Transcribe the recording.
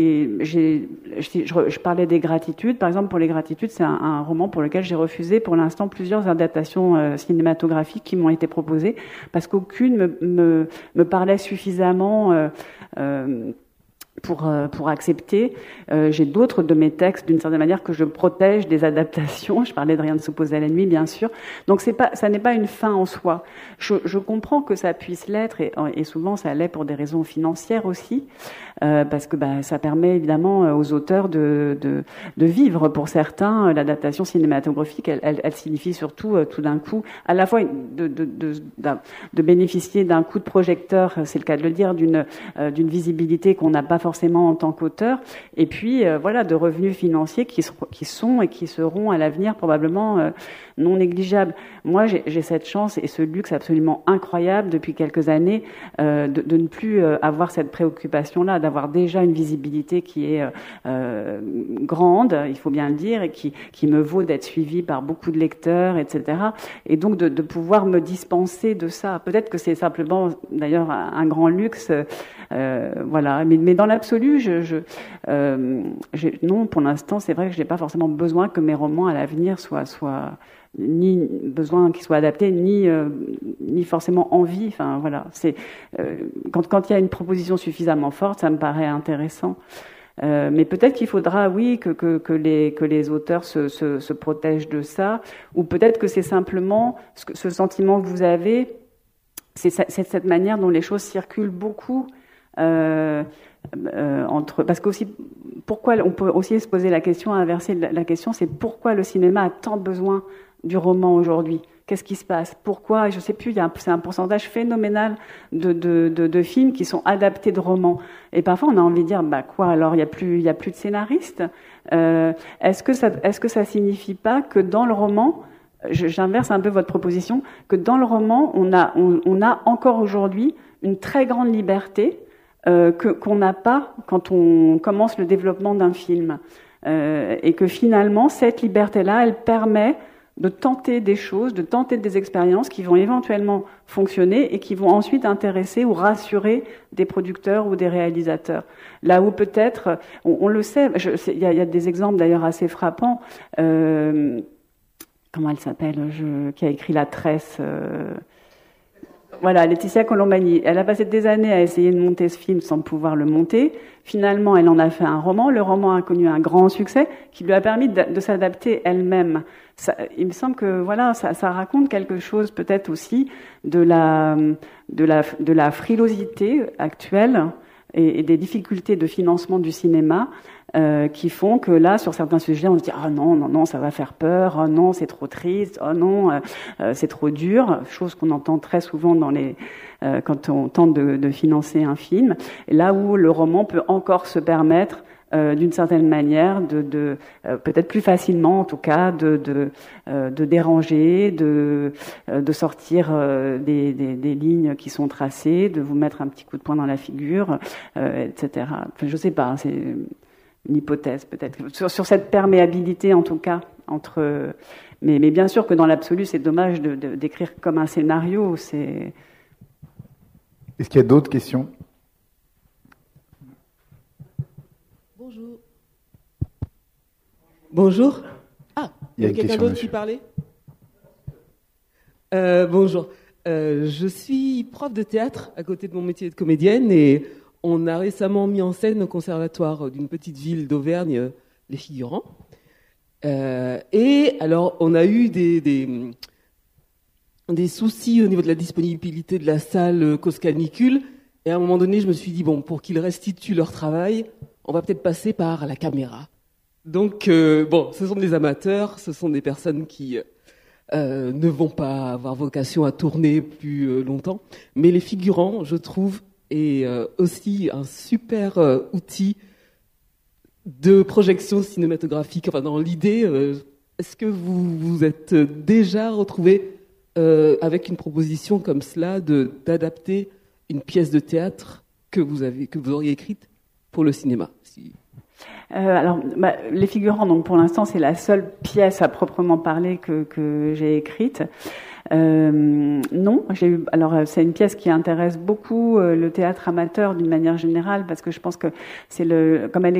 je parlais des Gratitudes. Par exemple, pour les Gratitudes, c'est un roman pour lequel j'ai refusé pour l'instant plusieurs adaptations cinématographiques qui m'ont été proposées parce qu'aucune me parlait suffisamment pour accepter. J'ai d'autres de mes textes, d'une certaine manière, que je protège des adaptations. Je parlais de Rien ne s'oppose à la nuit, bien sûr. Donc ça n'est pas une fin en soi. Je comprends que ça puisse l'être, et souvent ça l'est pour des raisons financières aussi, parce que ça permet évidemment aux auteurs de vivre. Pour certains, l'adaptation cinématographique, elle signifie surtout tout d'un coup, à la fois de bénéficier d'un coup de projecteur, c'est le cas de le dire, d'une visibilité qu'on n'a pas forcément en tant qu'auteur, et puis de revenus financiers qui sont et qui seront à l'avenir probablement non négligeables. Moi, j'ai cette chance et ce luxe absolument incroyable depuis quelques années de ne plus avoir cette préoccupation-là, d'avoir déjà une visibilité qui est grande, il faut bien le dire, et qui me vaut d'être suivie par beaucoup de lecteurs, etc. Et donc de pouvoir me dispenser de ça. Peut-être que c'est simplement, d'ailleurs, un grand luxe. Mais dans l'absolu, non, pour l'instant, c'est vrai que je n'ai pas forcément besoin que mes romans à l'avenir soient ni besoin qu'ils soient adaptés, ni forcément envie. Enfin voilà, c'est quand il y a une proposition suffisamment forte, ça me paraît intéressant. Mais peut-être qu'il faudra, oui, que les auteurs se protègent de ça, ou peut-être que c'est simplement ce sentiment que vous avez, c'est cette manière dont les choses circulent beaucoup. Parce qu'aussi, pourquoi on peut aussi se poser la question, inverser la question, c'est pourquoi le cinéma a tant besoin du roman aujourd'hui? Qu'est-ce qui se passe? Pourquoi? Je sais plus. C'est un pourcentage phénoménal de films qui sont adaptés de romans. Et parfois, on a envie de dire, quoi alors? Il y a plus de scénaristes. Est-ce que ça signifie pas que dans le roman, j'inverse un peu votre proposition, que dans le roman, on a encore aujourd'hui une très grande liberté qu'on n'a pas quand on commence le développement d'un film, et que finalement cette liberté-là, elle permet de tenter des choses, de tenter des expériences qui vont éventuellement fonctionner et qui vont ensuite intéresser ou rassurer des producteurs ou des réalisateurs. Là où peut-être, on le sait, il y a des exemples d'ailleurs assez frappants. Comment elle s'appelle, qui a écrit La Tresse, voilà, Laetitia Colombani. Elle a passé des années à essayer de monter ce film sans pouvoir le monter. Finalement, elle en a fait un roman. Le roman a connu un grand succès qui lui a permis de s'adapter elle-même. Il me semble que ça raconte quelque chose peut-être aussi de la frilosité actuelle et des difficultés de financement du cinéma. Qui font que là, sur certains sujets, on se dit non, ça va faire peur, oh non, c'est trop triste, oh non, c'est trop dur, chose qu'on entend très souvent quand on tente de financer un film. Et là où le roman peut encore se permettre d'une certaine manière de peut-être plus facilement en tout cas de déranger, de sortir des lignes qui sont tracées, de vous mettre un petit coup de poing dans la figure, etc. Enfin, je sais pas, c'est une hypothèse peut-être sur cette perméabilité en tout cas mais bien sûr que dans l'absolu c'est dommage d'écrire comme un scénario. Est-ce qu'il y a d'autres questions? Bonjour. Il y a quelqu'un d'autre qui parlait? Bonjour. Je suis prof de théâtre à côté de mon métier de comédienne et on a récemment mis en scène au conservatoire d'une petite ville d'Auvergne Les Figurants. Et alors, on a eu des soucis au niveau de la disponibilité de la salle cause canicule. Et à un moment donné, je me suis dit, pour qu'ils restituent leur travail, on va peut-être passer par la caméra. Donc, ce sont des amateurs, ce sont des personnes qui ne vont pas avoir vocation à tourner plus longtemps. Mais Les Figurants, je trouve, est aussi un super outil de projection cinématographique. Enfin, dans l'idée, est-ce que vous vous êtes déjà retrouvé avec une proposition comme cela d'adapter une pièce de théâtre que vous auriez écrite pour le cinéma? Les Figurants, donc pour l'instant, c'est la seule pièce à proprement parler que j'ai écrite. Non, alors c'est une pièce qui intéresse beaucoup le théâtre amateur d'une manière générale, parce que je pense que comme elle est